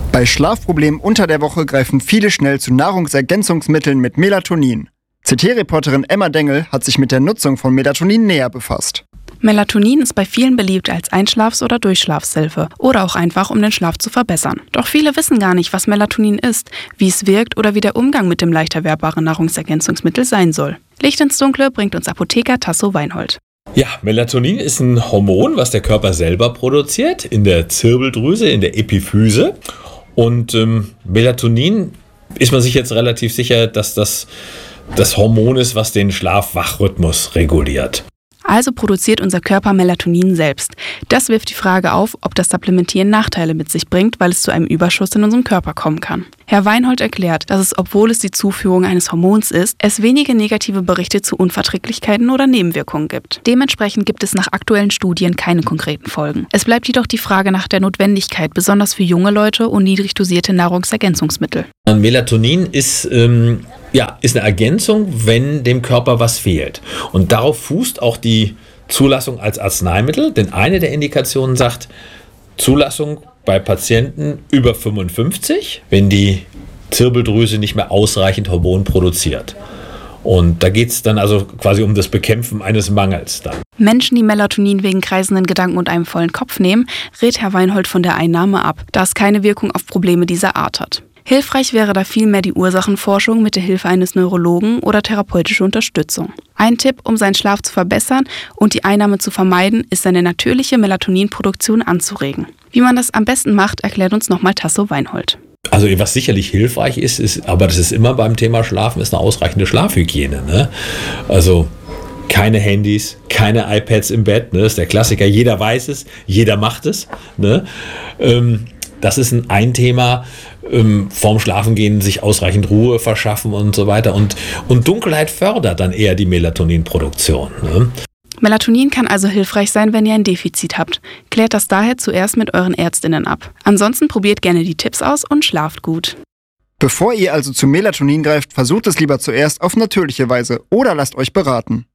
Bei Schlafproblemen unter der Woche greifen viele schnell zu Nahrungsergänzungsmitteln mit Melatonin. CT-Reporterin Emma Dengel hat sich mit der Nutzung von Melatonin näher befasst. Melatonin ist bei vielen beliebt als Einschlafs- oder Durchschlafshilfe oder auch einfach, um den Schlaf zu verbessern. Doch viele wissen gar nicht, was Melatonin ist, wie es wirkt oder wie der Umgang mit dem leicht erwerbbaren Nahrungsergänzungsmittel sein soll. Licht ins Dunkle bringt uns Apotheker Tasso Weinhold. Ja, Melatonin ist ein Hormon, was der Körper selber produziert, in der Zirbeldrüse, in der Epiphyse. Und Melatonin ist man sich jetzt relativ sicher, dass das Hormon ist, was den Schlaf-Wach-Rhythmus reguliert. Also produziert unser Körper Melatonin selbst. Das wirft die Frage auf, ob das Supplementieren Nachteile mit sich bringt, weil es zu einem Überschuss in unserem Körper kommen kann. Herr Weinhold erklärt, dass es, obwohl es die Zuführung eines Hormons ist, es wenige negative Berichte zu Unverträglichkeiten oder Nebenwirkungen gibt. Dementsprechend gibt es nach aktuellen Studien keine konkreten Folgen. Es bleibt jedoch die Frage nach der Notwendigkeit, besonders für junge Leute und niedrig dosierte Nahrungsergänzungsmittel. Melatonin ist eine Ergänzung, wenn dem Körper was fehlt. Und darauf fußt auch die Zulassung als Arzneimittel, denn eine der Indikationen sagt, Zulassung bei Patienten über 55, wenn die Zirbeldrüse nicht mehr ausreichend Hormon produziert. Und da geht es dann also quasi um das Bekämpfen eines Mangels dann. Menschen, die Melatonin wegen kreisenden Gedanken und einem vollen Kopf nehmen, rät Herr Weinhold von der Einnahme ab, da es keine Wirkung auf Probleme dieser Art hat. Hilfreich wäre da vielmehr die Ursachenforschung mit der Hilfe eines Neurologen oder therapeutische Unterstützung. Ein Tipp, um seinen Schlaf zu verbessern und die Einnahme zu vermeiden, ist seine natürliche Melatoninproduktion anzuregen. Wie man das am besten macht, erklärt uns nochmal Tasso Weinhold. Also was sicherlich hilfreich ist, aber das ist immer beim Thema Schlafen, ist eine ausreichende Schlafhygiene. Ne? Also keine Handys, keine iPads im Bett, ne? Das ist der Klassiker, jeder weiß es, jeder macht es. Ne? Das ist ein Thema, vorm Schlafengehen sich ausreichend Ruhe verschaffen und so weiter. Und Dunkelheit fördert dann eher die Melatoninproduktion. Ne? Melatonin kann also hilfreich sein, wenn ihr ein Defizit habt. Klärt das daher zuerst mit euren Ärztinnen ab. Ansonsten probiert gerne die Tipps aus und schlaft gut. Bevor ihr also zu Melatonin greift, versucht es lieber zuerst auf natürliche Weise oder lasst euch beraten.